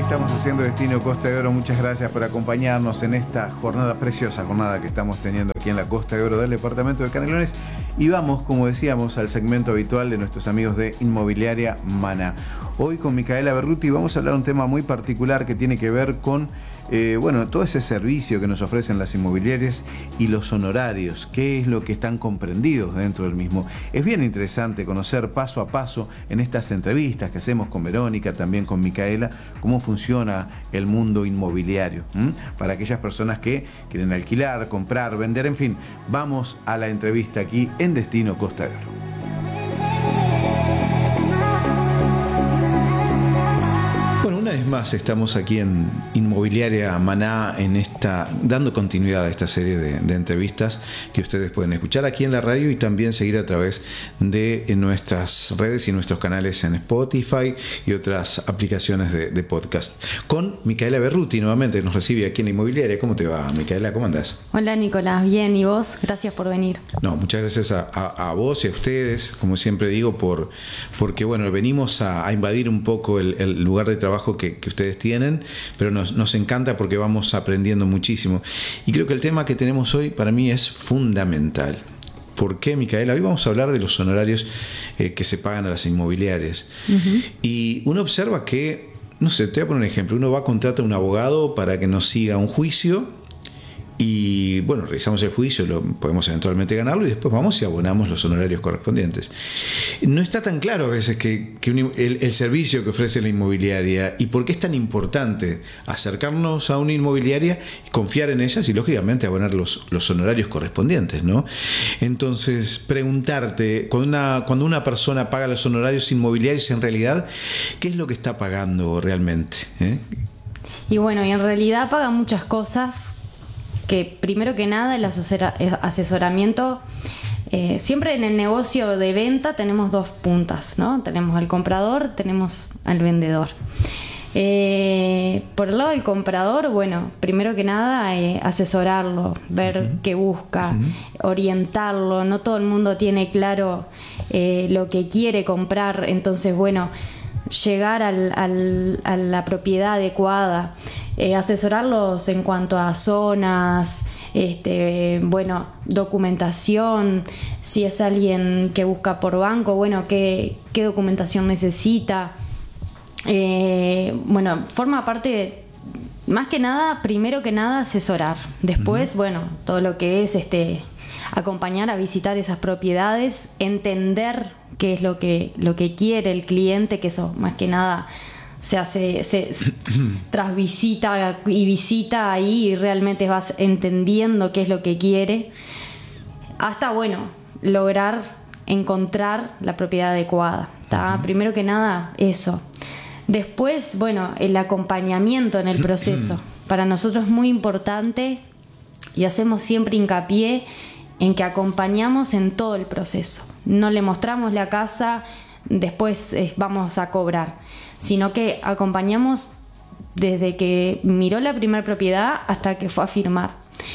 Estamos haciendo Destino Costa de Oro. Muchas gracias por acompañarnos en esta jornada, preciosa jornada que estamos teniendo aquí en la Costa de Oro del departamento de Canelones. Y vamos, como decíamos, al segmento habitual de nuestros amigos de Inmobiliaria Maná. Hoy con Micaela Berruti vamos a hablar de un tema muy particular que tiene que ver con todo ese servicio que nos ofrecen las inmobiliarias y los honorarios, qué es lo que están comprendidos dentro del mismo. Es bien interesante conocer paso a paso en estas entrevistas que hacemos con Verónica, también con Micaela, cómo funciona el mundo inmobiliario, para aquellas personas que quieren alquilar, comprar, vender, en fin. Vamos a la entrevista aquí en Destino Costa de Oro. Una vez más estamos aquí en Inmobiliaria Maná dando continuidad a esta serie de entrevistas que ustedes pueden escuchar aquí en la radio y también seguir a través de nuestras redes y nuestros canales en Spotify y otras aplicaciones de podcast. Con Micaela Berruti nuevamente nos recibe aquí en la Inmobiliaria. ¿Cómo te va, Micaela? ¿Cómo andás? Hola, Nicolás. Bien, ¿y vos? Gracias por venir. No, muchas gracias a vos y a ustedes, como siempre digo, porque venimos a invadir un poco el lugar de trabajo que ustedes tienen, pero nos encanta porque vamos aprendiendo muchísimo. Y creo que el tema que tenemos hoy para mí es fundamental. ¿Por qué, Micaela? Hoy vamos a hablar de los honorarios que se pagan a las inmobiliarias. Uh-huh. Y uno observa que, no sé, te voy a poner un ejemplo. Uno va a contratar a un abogado para que nos siga un juicio y, realizamos el juicio, podemos eventualmente ganarlo y después vamos y abonamos los honorarios correspondientes. No está tan claro a veces que el servicio que ofrece la inmobiliaria y por qué es tan importante acercarnos a una inmobiliaria, confiar en ellas y, lógicamente, abonar los honorarios correspondientes, ¿no? Entonces, preguntarte, cuando una persona paga los honorarios inmobiliarios, en realidad, ¿qué es lo que está pagando realmente? Y en realidad paga muchas cosas. Que primero que nada el asesoramiento, siempre en el negocio de venta tenemos dos puntas, ¿no? Tenemos al comprador, tenemos al vendedor. Por el lado del comprador, primero que nada asesorarlo, ver qué busca, orientarlo. No todo el mundo tiene claro lo que quiere comprar, entonces llegar a la propiedad adecuada, asesorarlos en cuanto a zonas, documentación, si es alguien que busca por banco, qué documentación necesita. Forma parte, más que nada, primero que nada, asesorar. Después, todo lo que es acompañar a visitar esas propiedades, entender qué es lo que quiere el cliente, que eso más que nada se hace tras visita y visita ahí y realmente vas entendiendo qué es lo que quiere, hasta lograr encontrar la propiedad adecuada. ¿Tá? Primero que nada eso. Después, el acompañamiento en el proceso. Para nosotros es muy importante y hacemos siempre hincapié en que acompañamos en todo el proceso. No le mostramos la casa, después vamos a cobrar, sino que acompañamos desde que miró la primera propiedad hasta que fue a firmar.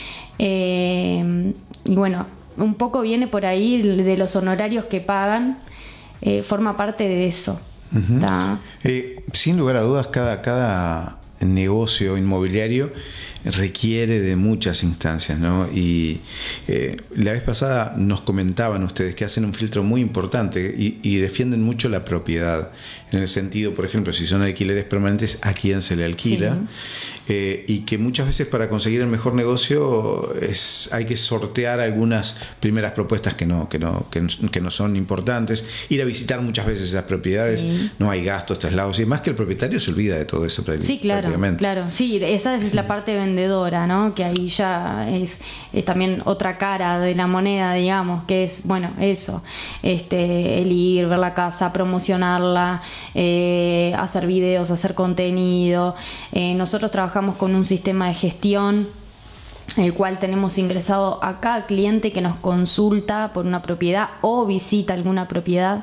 Un poco viene por ahí de los honorarios que pagan, forma parte de eso. Uh-huh. Sin lugar a dudas, cada negocio inmobiliario requiere de muchas instancias, ¿no? Y la vez pasada nos comentaban ustedes que hacen un filtro muy importante y defienden mucho la propiedad, en el sentido, por ejemplo, si son alquileres permanentes, ¿a quién se le alquila? Sí. Y que muchas veces para conseguir el mejor negocio hay que sortear algunas primeras propuestas que no son importantes, ir a visitar muchas veces esas propiedades, sí. No hay gastos, traslados y más, que el propietario se olvida de todo eso prácticamente. Claro, sí, esa es la parte vendedora, ¿no? Que ahí ya es también otra cara de la moneda, digamos, que es, eso, el ir, ver la casa, promocionarla, hacer videos, hacer contenido. Nosotros trabajamos con un sistema de gestión, el cual tenemos ingresado a cada cliente que nos consulta por una propiedad o visita alguna propiedad.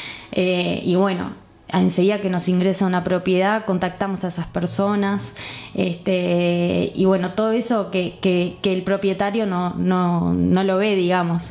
Enseguida que nos ingresa una propiedad, contactamos a esas personas, todo eso que el propietario no lo ve, digamos.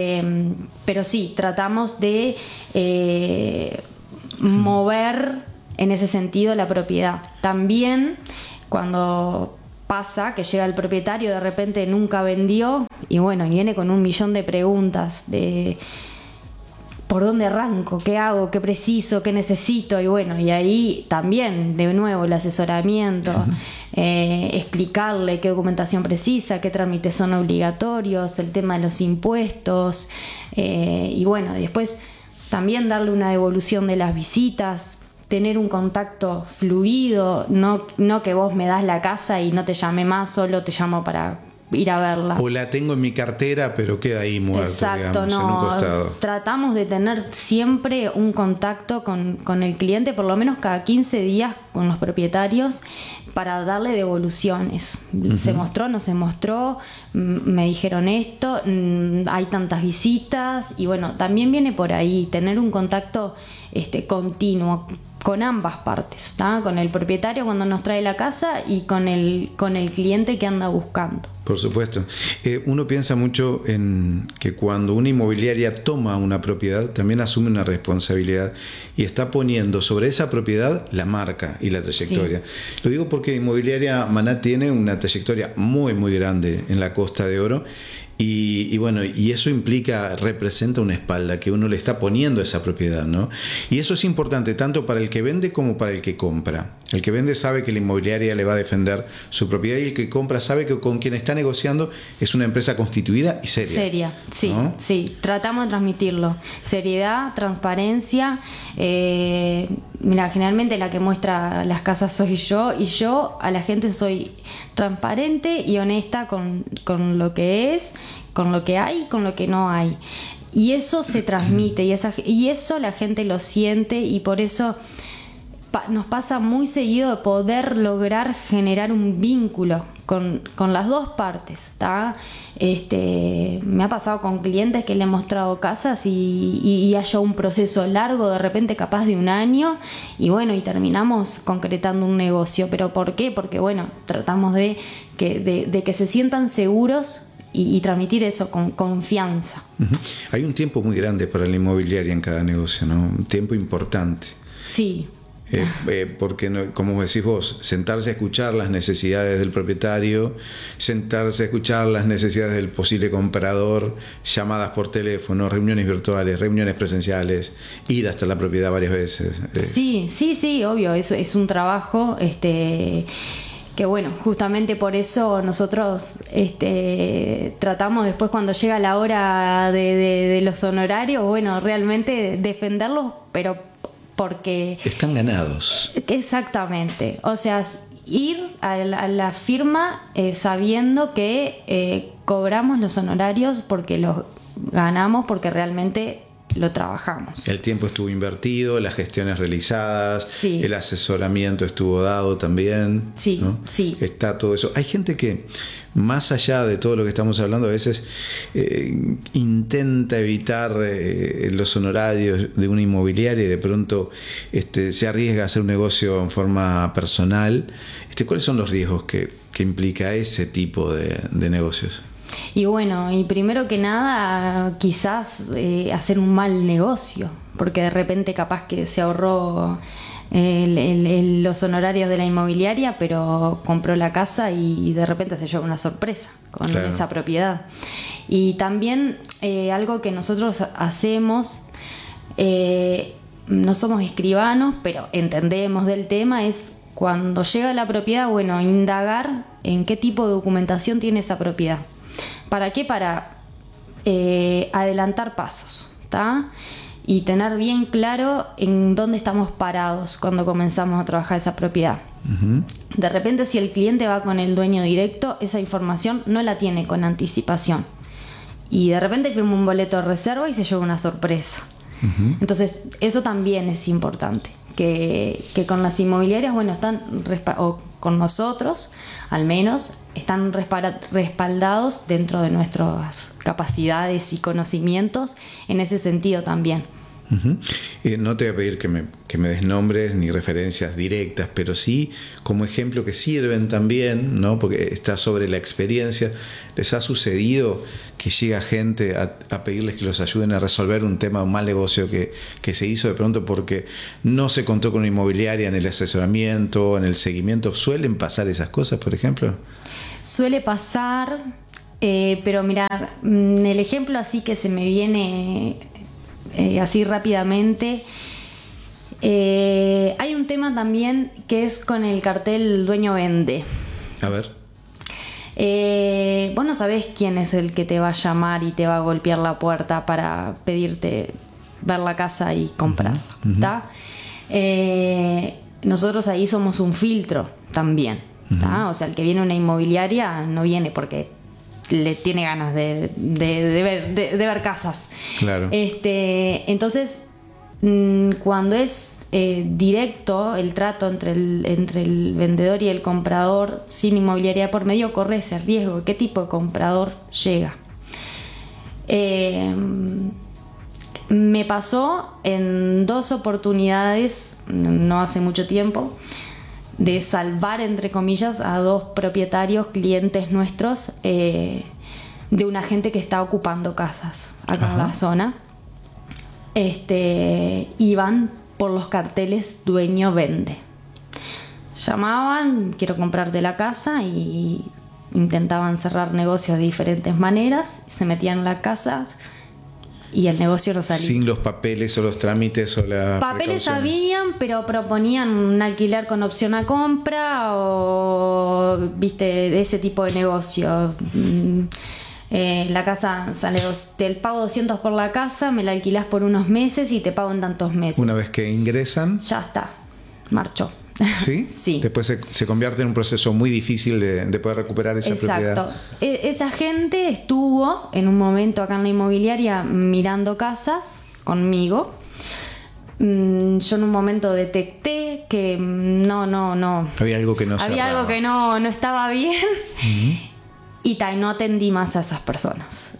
Pero sí, tratamos de mover en ese sentido la propiedad. También cuando pasa que llega el propietario, de repente nunca vendió y bueno, viene con 1.000.000 de preguntas de ¿por dónde arranco? ¿Qué hago? ¿Qué preciso? ¿Qué necesito? Y bueno, y ahí también, de nuevo, el asesoramiento, explicarle qué documentación precisa, qué trámites son obligatorios, el tema de los impuestos, y bueno, después también darle una devolución de las visitas, tener un contacto fluido, no que vos me das la casa y no te llame más, solo te llamo para ir a verla. O la tengo en mi cartera, pero queda ahí muerta, exacto, digamos, en un costado. Tratamos de tener siempre un contacto con el cliente, por lo menos cada 15 días con los propietarios, para darle devoluciones. Se mostró, no se mostró, me dijeron esto, hay tantas visitas, y bueno, también viene por ahí, tener un contacto continuo con ambas partes, ¿tá? Con el propietario cuando nos trae la casa y con el cliente que anda buscando. Por supuesto. Uno piensa mucho en que cuando una inmobiliaria toma una propiedad, también asume una responsabilidad y está poniendo sobre esa propiedad la marca y la trayectoria. Sí. Lo digo porque Inmobiliaria Maná tiene una trayectoria muy, muy grande en la Costa de Oro. Y bueno, y eso representa una espalda que uno le está poniendo a esa propiedad, ¿no? Y eso es importante tanto para el que vende como para el que compra. El que vende sabe que la inmobiliaria le va a defender su propiedad, y el que compra sabe que con quien está negociando es una empresa constituida y seria. Seria, sí, ¿no? Sí. Tratamos de transmitirlo. Seriedad, transparencia. Mira, generalmente la que muestra las casas soy yo, y yo a la gente soy transparente y honesta con lo que es, con lo que hay y con lo que no hay. Y eso se transmite y eso la gente lo siente, y por eso nos pasa muy seguido de poder lograr generar un vínculo con las dos partes, ¿tá? Me ha pasado con clientes que le he mostrado casas y haya un proceso largo, de repente capaz de 1 año, y bueno, y terminamos concretando un negocio. ¿Pero por qué? Porque bueno, tratamos de que se sientan seguros y transmitir eso con confianza. Hay un tiempo muy grande para la inmobiliaria en cada negocio, ¿no? Un tiempo importante. Sí. Porque, como decís vos, sentarse a escuchar las necesidades del propietario, sentarse a escuchar las necesidades del posible comprador, llamadas por teléfono, reuniones virtuales, reuniones presenciales, ir hasta la propiedad varias veces. Sí, obvio, eso es un trabajo que bueno, justamente por eso nosotros tratamos después, cuando llega la hora de los honorarios, bueno, realmente defenderlos, pero porque están ganados. Exactamente. O sea, ir a la firma sabiendo que cobramos los honorarios porque los ganamos, porque realmente lo trabajamos. El tiempo estuvo invertido, las gestiones realizadas, sí. El asesoramiento estuvo dado también. Sí, ¿no? Sí. Está todo eso. Hay gente que, más allá de todo lo que estamos hablando, a veces intenta evitar los honorarios de una inmobiliaria y de pronto se arriesga a hacer un negocio en forma personal. ¿Cuáles son los riesgos que implica ese tipo de negocios? Y bueno, y primero que nada, quizás hacer un mal negocio, porque de repente capaz que se ahorró los honorarios de la inmobiliaria, pero compró la casa y de repente se lleva una sorpresa con claro. esa propiedad. Y también algo que nosotros hacemos, no somos escribanos, pero entendemos del tema, es cuando llega la propiedad, bueno, indagar en qué tipo de documentación tiene esa propiedad. ¿Para qué? Para adelantar pasos, ¿tá? Y tener bien claro en dónde estamos parados cuando comenzamos a trabajar esa propiedad. Uh-huh. De repente, si el cliente va con el dueño directo, esa información no la tiene con anticipación. Y de repente firma un boleto de reserva y se lleva una sorpresa. Uh-huh. Entonces, eso también es importante. Que con las inmobiliarias, bueno, o con nosotros, al menos, están respaldados dentro de nuestras capacidades y conocimientos en ese sentido también. Uh-huh. No te voy a pedir que me des nombres ni referencias directas, pero sí como ejemplo que sirven también, ¿no? Porque está sobre la experiencia. ¿Les ha sucedido que llega gente a pedirles que los ayuden a resolver un tema, un mal negocio que se hizo de pronto porque no se contó con una inmobiliaria en el asesoramiento, en el seguimiento? ¿Suelen pasar esas cosas, por ejemplo? Suele pasar, pero mira, el ejemplo así que se me viene así rápidamente, hay un tema también que es con el cartel dueño vende. A ver. Vos no sabés quién es el que te va a llamar y te va a golpear la puerta para pedirte ver la casa y comprarla, ¿tá? Nosotros ahí somos un filtro también, ¿tá? O sea, el que viene a una inmobiliaria no viene porque le tiene ganas de ver casas. Claro. Entonces, cuando es directo el trato entre el vendedor y el comprador sin inmobiliaria por medio, corre ese riesgo. ¿Qué tipo de comprador llega? Me pasó en 2 oportunidades, no hace mucho tiempo, de salvar, entre comillas, a 2 propietarios, clientes nuestros, de una gente que está ocupando casas acá en la zona. Iban por los carteles dueño vende. Llamaban, quiero comprarte la casa, y intentaban cerrar negocios de diferentes maneras, se metían en la casa y el negocio no salía. Sin los papeles o los trámites o la papeles habían, pero proponían un alquiler con opción a compra o, viste, de ese tipo de negocio. La casa sale, te pago 200 por la casa, me la alquilás por unos meses y te pago en tantos meses. Una vez que ingresan, ya está, marchó. ¿Sí? Sí. Después se convierte en un proceso muy difícil de poder recuperar esa propiedad. Exacto. Esa gente estuvo en un momento acá en la inmobiliaria mirando casas conmigo. Yo en un momento detecté que no. Había algo que no había cerraba. algo que no estaba bien. Uh-huh. Y no atendí más a esas personas.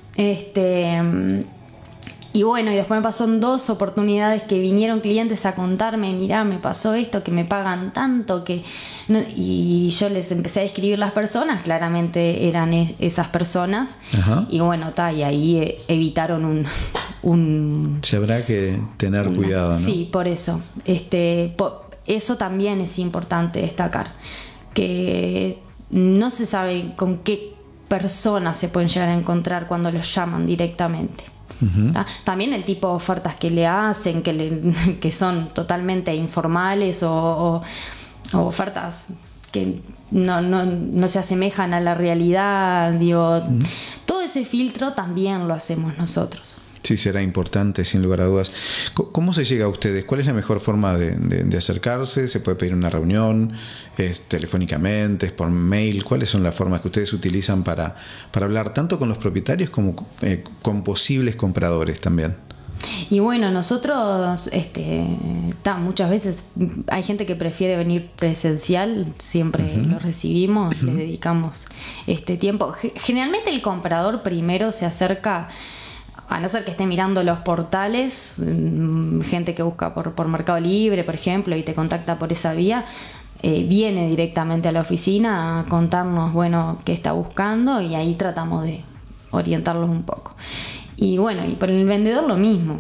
Y bueno, y después me pasó en 2 oportunidades que vinieron clientes a contarme, mirá, me pasó esto, que me pagan tanto, que no, y yo les empecé a describir las personas, claramente eran esas personas. Ajá. Y bueno, y ahí evitaron un se habrá que tener cuidado, ¿no? Sí, por eso. Eso también es importante destacar, que no se sabe con qué personas se pueden llegar a encontrar cuando los llaman directamente. Uh-huh. También el tipo de ofertas que le hacen, que son totalmente informales o ofertas que no se asemejan a la realidad, digo, uh-huh. Todo ese filtro también lo hacemos nosotros. Sí, será importante, sin lugar a dudas. ¿Cómo se llega a ustedes? ¿Cuál es la mejor forma de acercarse? ¿Se puede pedir una reunión telefónicamente, por mail? ¿Cuáles son las formas que ustedes utilizan para hablar tanto con los propietarios como con posibles compradores también? Y bueno, nosotros muchas veces hay gente que prefiere venir presencial, siempre uh-huh. Lo recibimos, uh-huh. Le dedicamos tiempo. Generalmente el comprador primero se acerca, a no ser que esté mirando los portales, gente que busca por Mercado Libre, por ejemplo, y te contacta por esa vía, viene directamente a la oficina a contarnos, bueno, qué está buscando, y ahí tratamos de orientarlos un poco. Y bueno, y por el vendedor lo mismo.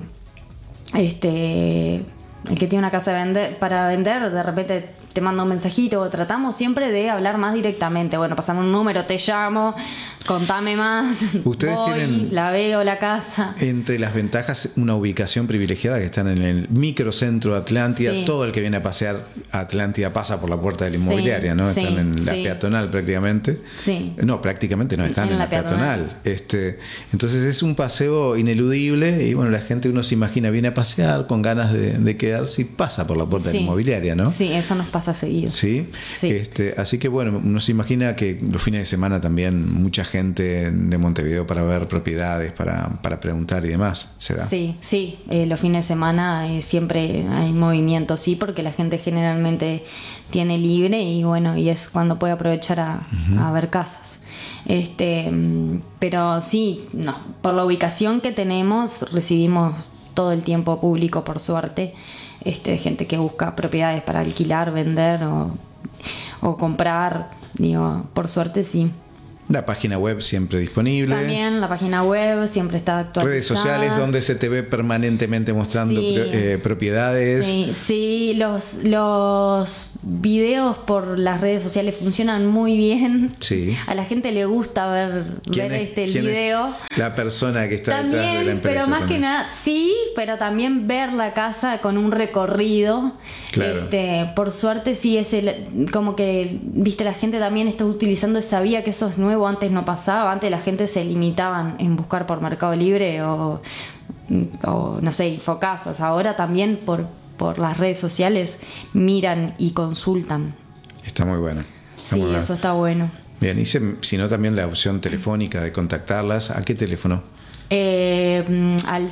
El que tiene una casa para vender, de repente te manda un mensajito. Tratamos siempre de hablar más directamente. Bueno, pasame un número, te llamo, contame más. Ustedes tienen, la veo, la casa. Entre las ventajas, una ubicación privilegiada, que están en el microcentro de Atlántida. Sí. Todo el que viene a pasear a Atlántida pasa por la puerta de la inmobiliaria, sí, ¿no? Sí, están en la peatonal prácticamente. Sí. No, prácticamente no, están en la peatonal. Entonces es un paseo ineludible y bueno, la gente, uno se imagina, viene a pasear con ganas de quedarse y pasa por la puerta de la inmobiliaria, ¿no? Sí, eso nos pasa seguido. Sí. Así que bueno, uno se imagina que los fines de semana también mucha gente de Montevideo para ver propiedades, para preguntar y demás se da. Sí, los fines de semana siempre hay movimiento, sí, porque la gente generalmente tiene libre y bueno, y es cuando puede aprovechar a ver casas. Pero sí, no, por la ubicación que tenemos recibimos todo el tiempo público, por suerte, gente que busca propiedades para alquilar, vender o comprar, digo, por suerte sí. La página web siempre disponible. También la página web siempre está actualizada. Redes sociales donde se te ve permanentemente mostrando propiedades. Sí, los videos por las redes sociales funcionan muy bien. Sí. A la gente le gusta ver el video. Es la persona que está también, detrás de la empresa. Pero más que nada, sí, pero también ver la casa con un recorrido. Claro. Por suerte sí es como que, viste, la gente también está utilizando esa vía, que eso es nuevo. Antes no pasaba, antes la gente se limitaban en buscar por Mercado Libre o no sé, Infocasas. Ahora también por las redes sociales miran y consultan. Está muy bueno. Sí, eso está bueno. Bien, y si no, también la opción telefónica de contactarlas. ¿A qué teléfono? Al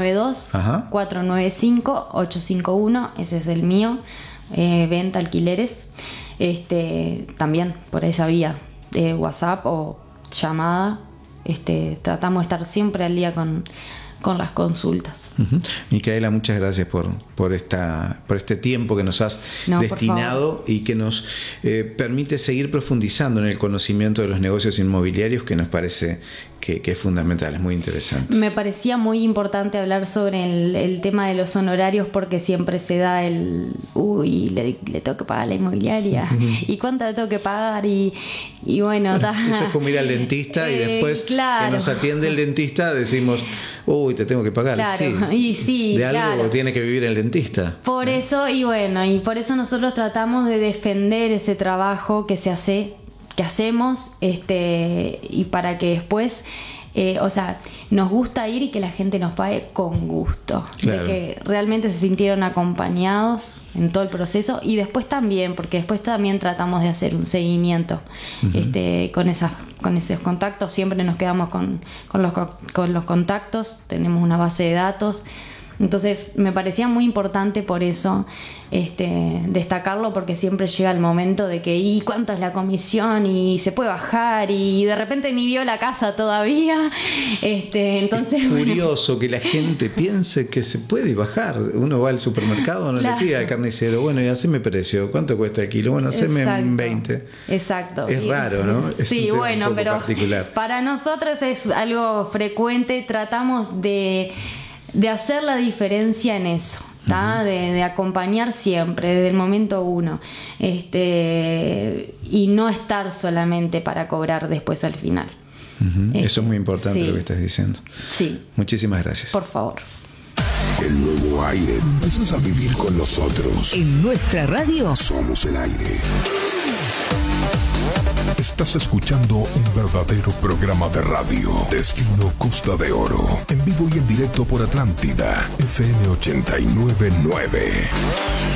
092-495-851, ese es el mío. Venta, alquileres. También por esa vía. WhatsApp o llamada, tratamos de estar siempre al día con las consultas. Micaela, muchas gracias por este tiempo que nos has destinado y que nos permite seguir profundizando en el conocimiento de los negocios inmobiliarios, que nos parece que es fundamental, es muy interesante. Me parecía muy importante hablar sobre el tema de los honorarios, porque siempre se da le tengo que pagar a la inmobiliaria, y cuánto le tengo que pagar, y bueno, eso es como ir al dentista y después que nos atiende el dentista decimos, te tengo que pagar. Claro, sí. Y sí, de algo claro. Tiene que vivir el dentista. Por eso, y por eso nosotros tratamos de defender ese trabajo que hacemos, y para que después, nos gusta ir y que la gente nos pague con gusto, claro. De que realmente se sintieron acompañados en todo el proceso, y después también, porque después también tratamos de hacer un seguimiento. Con esos contactos, siempre nos quedamos con los contactos, tenemos una base de datos. Entonces me parecía muy importante por eso destacarlo, porque siempre llega el momento de que ¿y cuánto es la comisión? Y se puede bajar, y de repente ni vio la casa todavía. Entonces, es curioso que la gente piense que se puede bajar. Uno va al supermercado, no le pide al carnicero, bueno, y haceme precio, ¿cuánto cuesta el kilo? Bueno, haceme 20. Exacto. Es raro, ¿no? Sí, bueno, pero particular. Para nosotros es algo frecuente. Tratamos de hacer la diferencia en eso, de acompañar siempre desde el momento uno, y no estar solamente para cobrar después al final. Eso es muy importante, lo que estás diciendo. Sí. Muchísimas gracias. Por favor. El nuevo aire empiezas a vivir con nosotros. En nuestra radio somos el aire. Estás escuchando un verdadero programa de radio. Destino Costa de Oro. En vivo y en directo por Atlántida FM 89.9.